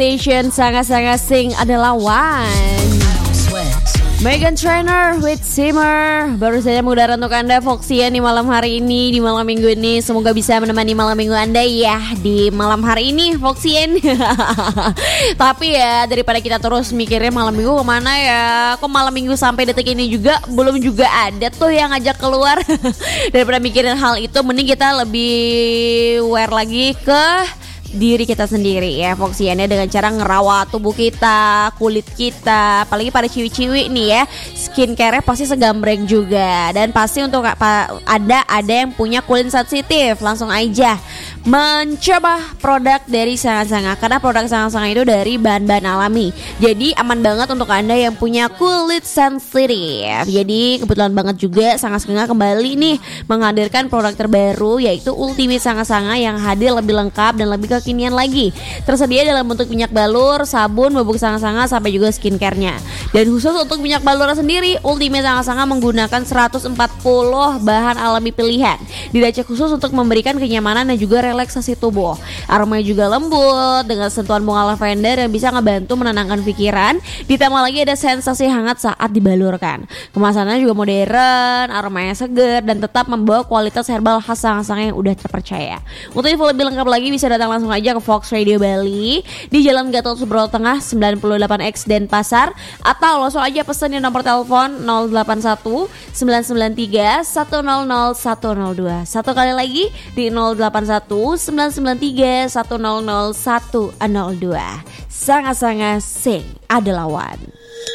Station sangat-sangat sing adalah One. Meghan Trainor with Simmer baru saja mengudara untuk Anda Foxian di malam hari ini, di malam minggu ini. Semoga bisa menemani malam minggu Anda ya di malam hari ini Foxian. Tapi ya daripada kita terus mikirnya malam minggu kemana ya, kok malam minggu sampai detik ini juga belum juga ada tuh yang ngajak keluar. Daripada mikirin hal itu, mending kita lebih aware lagi ke diri kita sendiri ya Foxiannya, dengan cara ngerawat tubuh kita, kulit kita, apalagi pada ciwi-ciwi nih ya, skincare pasti segambreng juga. Dan pasti untuk ada yang punya kulit sensitif, langsung aja mencoba produk dari Sangat-Sangat, karena produk Sangat-Sangat itu dari bahan-bahan alami, jadi aman banget untuk Anda yang punya kulit sensitif. Jadi kebetulan banget juga Sangat-Sangat kembali nih menghadirkan produk terbaru, yaitu Ultimate Sangat-Sangat yang hadir lebih lengkap dan lebih kekinian lagi. Tersedia dalam bentuk minyak balur, sabun, bubuk Sangat-Sangat, sampai juga skincare-nya. Dan khusus untuk minyak balur sendiri, Ultimate Sangat-Sangat menggunakan 140 bahan alami pilihan, diracik khusus untuk memberikan kenyamanan dan juga relaksasi tubuh. Aromanya juga lembut dengan sentuhan bunga lavender yang bisa ngebantu menenangkan pikiran. Ditambah lagi ada sensasi hangat saat dibalurkan. Kemasannya juga modern, aromanya segar, dan tetap membawa kualitas herbal khas Sangat-Sangat yang udah terpercaya. Untuk info lebih lengkap lagi bisa datang langsung aja ke Fox Radio Bali di Jalan Gatot Subroto Tengah 98X Denpasar, atau langsung aja pesen di nomor telepon 081 993 100 102. Satu kali lagi di 081 993 100 102. Sangat-Sangat sing adalah One.